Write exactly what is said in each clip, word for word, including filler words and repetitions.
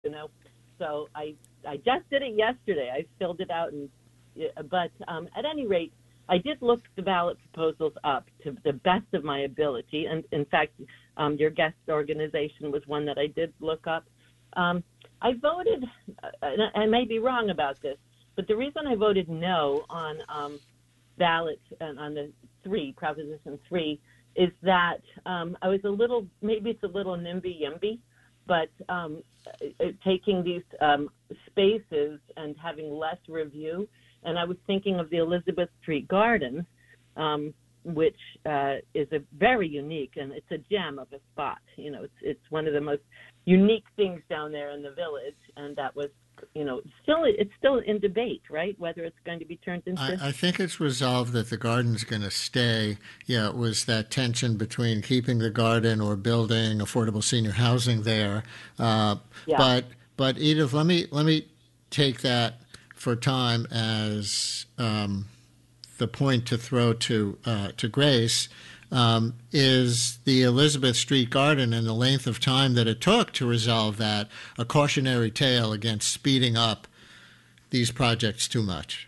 you know. So I I just did it yesterday. I filled it out, and but um, at any rate, I did look the ballot proposals up to the best of my ability. And in fact, um, your guest organization was one that I did look up. Um, I voted, and I may be wrong about this, but the reason I voted no on um, ballot and on the three, Proposition three, is that um, I was a little, maybe it's a little nimby-yimby, but um, taking these um, spaces and having less review. And I was thinking of the Elizabeth Street Gardens, um, which uh, is a very unique, and it's a gem of a spot. You know, it's it's one of the most unique things down there in the village, and that was, you know, still it's still in debate, right? Whether it's going to be turned into. I, I think it's resolved that the garden's going to stay. Yeah, it was that tension between keeping the garden or building affordable senior housing there. Uh, yeah. But but Edith, let me let me take that for time as um, the point to throw to uh, to Grace. Um, is the Elizabeth Street Garden and the length of time that it took to resolve that a cautionary tale against speeding up these projects too much?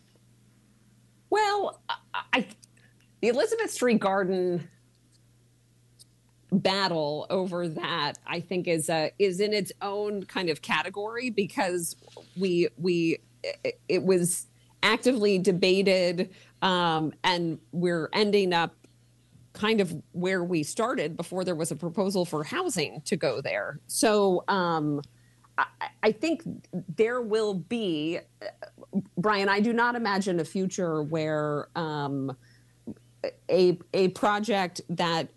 Well, I, the Elizabeth Street Garden battle over that, I think, is a, is in its own kind of category, because we we it, it was actively debated, um, and we're ending up kind of where we started before there was a proposal for housing to go there. So um, I, I think there will be, Brian, I do not imagine a future where um, a, a project that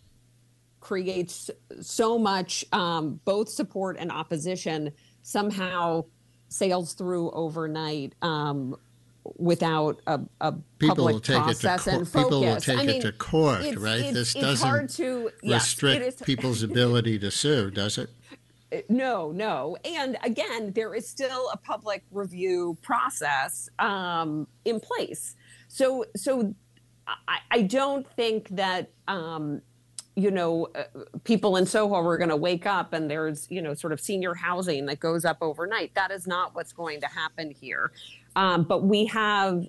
creates so much um, both support and opposition somehow sails through overnight um, without a, a people public will take process it to and co- focus. People will take I mean, it to court, it's, right? It's, this it's doesn't hard to, restrict yes, people's ability to sue, does it? No, no. And again, there is still a public review process um, in place. So, so I, I don't think that, um, you know, uh, people in Soho are going to wake up and there's, you know, sort of senior housing that goes up overnight. That is not what's going to happen here. Um, but we have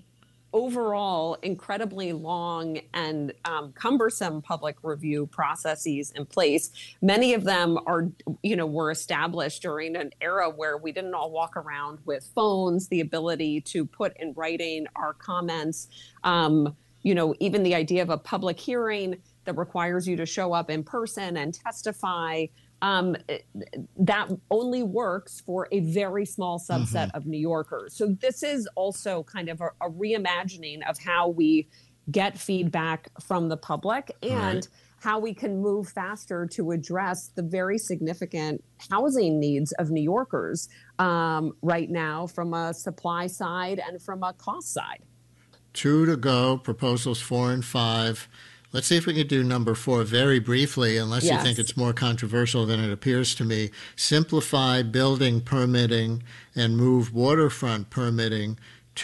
overall incredibly long and um, cumbersome public review processes in place. Many of them are, you know, were established during an era where we didn't all walk around with phones, the ability to put in writing our comments, um, you know, even the idea of a public hearing that requires you to show up in person and testify. Um, that only works for a very small subset mm-hmm. of New Yorkers. So this is also kind of a, a reimagining of how we get feedback from the public and right. how we can move faster to address the very significant housing needs of New Yorkers um, right now from a supply side and from a cost side. Two to go, proposals four and five. Let's see if we can do number four very briefly, unless yes. you think it's more controversial than it appears to me. Simplify building permitting and move waterfront permitting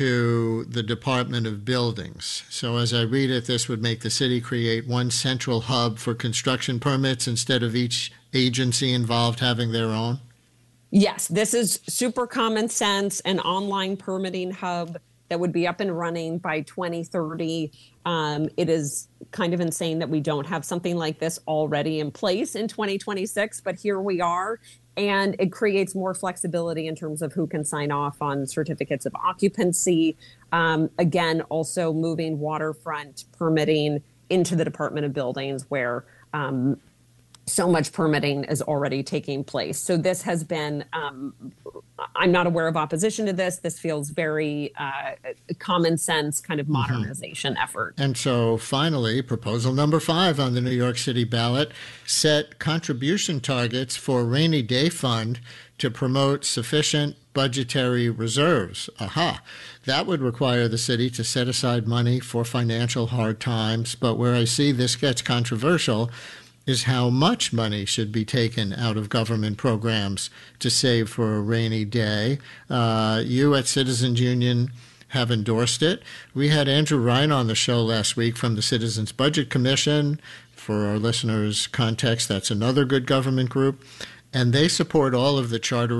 to the Department of Buildings. So as I read it, this would make the city create one central hub for construction permits instead of each agency involved having their own? Yes, this is super common sense, an online permitting hub that would be up and running by twenty thirty. Um, it is kind of insane that we don't have something like this already in place in twenty twenty-six, but here we are. And it creates more flexibility in terms of who can sign off on certificates of occupancy. Um, again, also moving waterfront permitting into the Department of Buildings, where um, so much permitting is already taking place. So this has been, um, I'm not aware of opposition to this. This feels very uh, common sense kind of modernization mm-hmm. effort. And so finally, proposal number five on the New York City ballot, set contribution targets for a rainy day fund to promote sufficient budgetary reserves. Aha. That would require the city to set aside money for financial hard times. But where I see this gets controversial is how much money should be taken out of government programs to save for a rainy day. Uh, you at Citizens Union have endorsed it. We had Andrew Ryan on the show last week from the Citizens Budget Commission. For our listeners' context, that's another good government group. And they support all of the charter